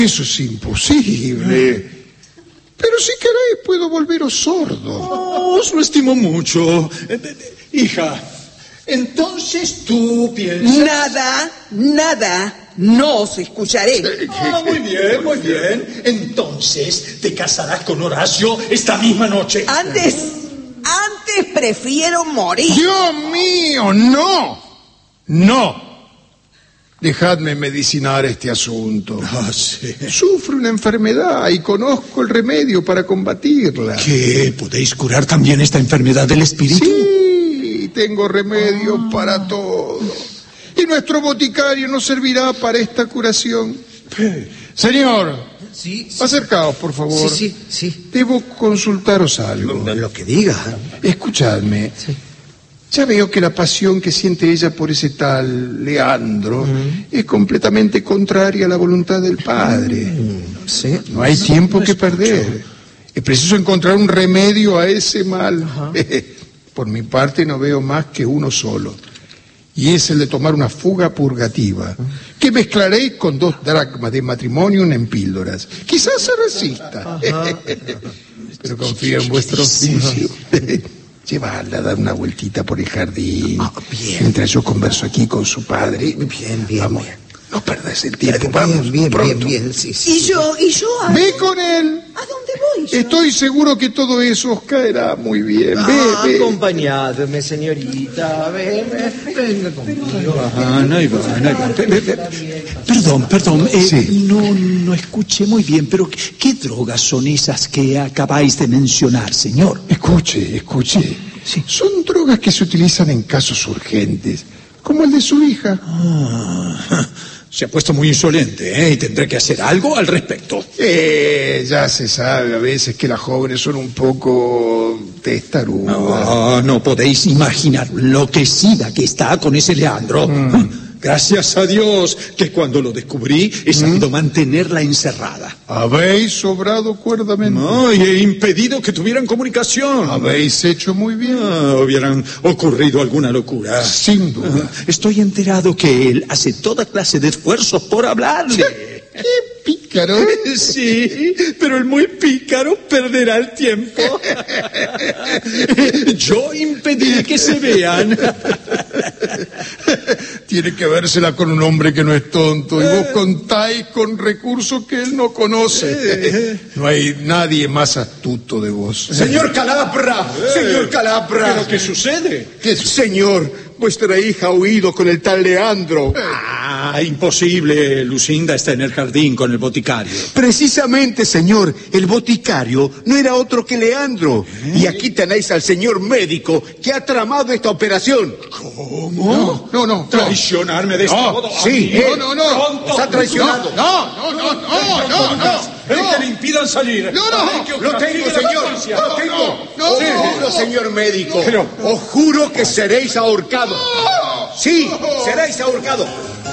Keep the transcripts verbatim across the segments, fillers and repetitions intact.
Eso es imposible. Pero si queréis puedo volveros sordo. Oh, os lo estimo mucho. Eh, eh, hija, entonces tú piensas... Nada, nada. No os escucharé. Ah, muy bien, muy bien. Entonces te casarás con Horacio esta misma noche. Antes, antes prefiero morir. Dios mío, no. No. Dejadme medicinar este asunto. Ah, sí. Sufro una enfermedad y conozco el remedio para combatirla. ¿Qué? ¿Podéis curar también esta enfermedad del espíritu? Sí, tengo remedio ah. para todo. Y nuestro boticario nos servirá para esta curación. Señor, sí, sí. acercaos, por favor. Sí, sí, sí. Debo consultaros algo. Lo, lo que diga. Escuchadme. Sí. Ya veo que la pasión que siente ella por ese tal Leandro mm. es completamente contraria a la voluntad del padre. Mm, sí. No hay tiempo no que escucho. perder. Es preciso encontrar un remedio a ese mal. Ajá. Por mi parte no veo más que uno solo. Y es el de tomar una fuga purgativa, que mezclaréis con dos dracmas de matrimonio en píldoras. Quizás se resista. Pero confío en vuestro oficio. Llevarla a dar una vueltita por el jardín. Ah, bien. Mientras yo converso aquí con su padre. Bien, bien, Vamos, bien. No perdáis el tiempo, bien, vamos, bien, pronto. Bien, bien, sí, sí. Y yo, y yo... ¿a Ve con él. ¿A dónde voy yo? Estoy seguro que todo eso os caerá muy bien. Ve, Ah, ve. acompañadme, señorita. Ven, ven, venga conmigo. Ah, no hay van, no hay van. Perdón, perdón. Eh, sí. No, no escuché muy bien, pero ¿qué drogas son esas que acabáis de mencionar, señor? Escuche, escuche. Sí. Son drogas que se utilizan en casos urgentes, como el de su hija. Ah, se ha puesto muy insolente, ¿eh? Y tendré que hacer algo al respecto. Eh, ya se sabe a veces que las jóvenes son un poco testarudas. No, no podéis imaginar lo enloquecida que está con ese Leandro. Mm. Gracias a Dios que cuando lo descubrí he sabido ¿Mm? mantenerla encerrada. Habéis sobrado cuerdamente. No, y he impedido que tuvieran comunicación. Habéis hecho muy bien. Ah, hubieran ocurrido alguna locura. Sin duda. Ah, estoy enterado que él hace toda clase de esfuerzos por hablarle. ¡Qué pícaro! Sí, pero el muy pícaro perderá el tiempo. Yo impedí que se vean. Tiene que vérsela con un hombre que no es tonto, y vos contáis con recursos que él no conoce. No hay nadie más astuto de vos. Señor Calabra, eh, señor Calabra. ¿Pero qué sucede? ¿Qué su- Señor, vuestra hija ha huido con el tal Leandro. Ah, imposible. Lucinda está en el jardín con el boticario. Precisamente, señor, el boticario no era otro que Leandro. ¿Eh? Y aquí tenéis al señor médico que ha tramado esta operación. ¿Cómo? No, no, no. ¿Traicionarme de este no, modo? Sí, no, no, no. Pronto. Os ha traicionado. No, no, no, no, no, no. ¡Ven que le impidan salir! No, no, que os lo castigue tengo, la señor. conciencia. Lo tengo. No, Os no, juro, no. señor médico. Pero- Os juro que seréis ahorcados. Sí, seréis ahorcados.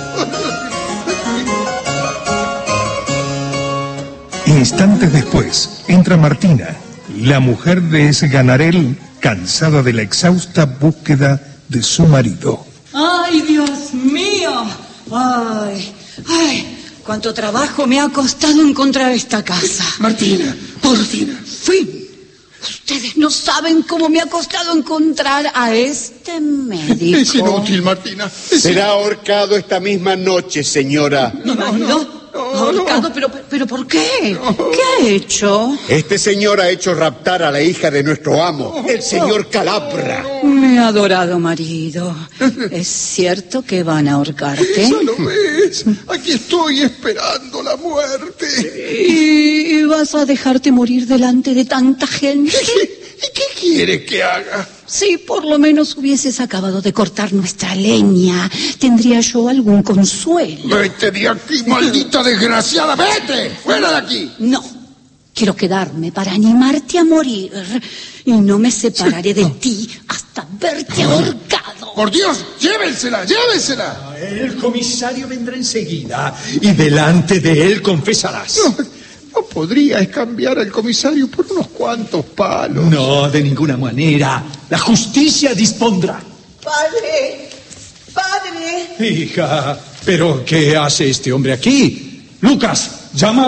Instantes después, entra Martina, la mujer de ese Ganarel, cansada de la exhausta búsqueda de su marido. ¡Ay, Dios mío! ¡Ay, ay! Cuánto trabajo me ha costado encontrar esta casa. Martina, por fin. Fin. Ustedes no saben cómo me ha costado encontrar a este médico. Es inútil, Martina. Es Será ahorcado esta misma noche, señora. ¿Mi marido? ¿Ahorcado? ¿Pero, pero por qué? ¿Qué ha hecho? Este señor ha hecho raptar a la hija de nuestro amo, el señor Calabra. Mi adorado marido. ¿Es cierto que van a ahorcarte? Ya lo ves. Aquí estoy esperando la muerte. ¿Y vas a dejarte morir delante de tanta gente? ¿Y qué quieres que haga? Si por lo menos hubieses acabado de cortar nuestra leña, tendría yo algún consuelo. Vete de aquí, maldita desgraciada. Vete, fuera de aquí. No, quiero quedarme para animarte a morir. Y no me separaré de ti hasta verte ahorcado. Por Dios, llévensela, llévensela. El comisario vendrá enseguida y delante de él confesarás. No, no podrías cambiar al comisario por unos cuantos palos. No, de ninguna manera. La justicia dispondrá. Padre, padre. Hija, ¿pero qué hace este hombre aquí? Lucas, llama